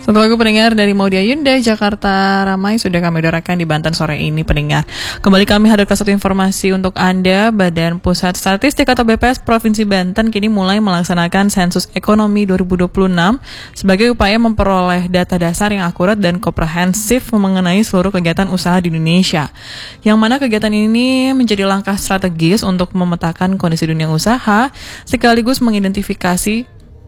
Satu lagu pendengar dari Maudia Yunda, Jakarta Ramai sudah kami udarakan di Banten sore ini pendengar. Kembali kami hadirkan satu informasi untuk Anda. Badan Pusat Statistik atau BPS Provinsi Banten kini mulai melaksanakan sensus ekonomi 2026 sebagai upaya memperoleh data dasar yang akurat dan komprehensif mengenai seluruh kegiatan usaha di Indonesia. Yang mana kegiatan ini menjadi langkah strategis untuk memetakan kondisi dunia usaha sekaligus mengidentifikasi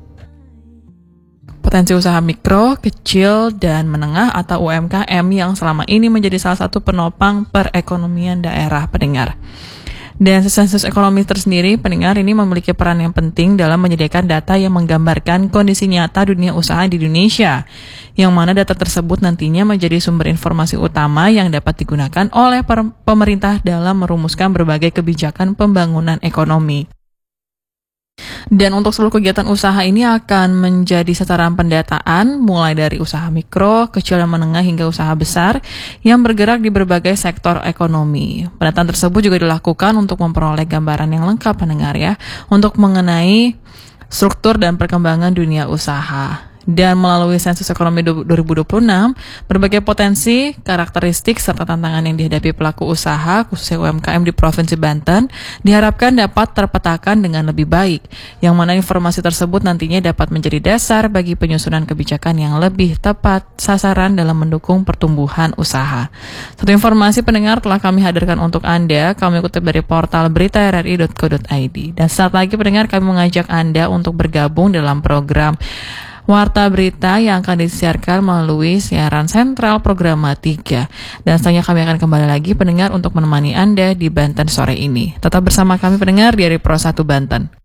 potensi usaha mikro, kecil, dan menengah atau UMKM yang selama ini menjadi salah satu penopang perekonomian daerah pendengar. Dan sensus ekonomi tersendiri pendengar ini memiliki peran yang penting dalam menyediakan data yang menggambarkan kondisi nyata dunia usaha di Indonesia, yang mana data tersebut nantinya menjadi sumber informasi utama yang dapat digunakan oleh pemerintah dalam merumuskan berbagai kebijakan pembangunan ekonomi. Dan untuk seluruh kegiatan usaha ini akan menjadi sasaran pendataan mulai dari usaha mikro, kecil dan menengah hingga usaha besar yang bergerak di berbagai sektor ekonomi. Pendataan tersebut juga dilakukan untuk memperoleh gambaran yang lengkap pendengar ya, untuk mengenai struktur dan perkembangan dunia usaha. Dan melalui sensus ekonomi 2026, berbagai potensi, karakteristik, serta tantangan yang dihadapi pelaku usaha, khususnya UMKM di Provinsi Banten, diharapkan dapat terpetakan dengan lebih baik, yang mana informasi tersebut nantinya dapat menjadi dasar bagi penyusunan kebijakan yang lebih tepat sasaran dalam mendukung pertumbuhan usaha. Satu informasi pendengar telah kami hadirkan untuk Anda, kami kutip dari portal berita rri.co.id. Dan saat lagi pendengar kami mengajak Anda untuk bergabung dalam program Warta Berita yang akan disiarkan melalui siaran sentral Programa 3. Dan selanjutnya kami akan kembali lagi pendengar untuk menemani Anda di Banten sore ini. Tetap bersama kami pendengar di Pro 1 Banten.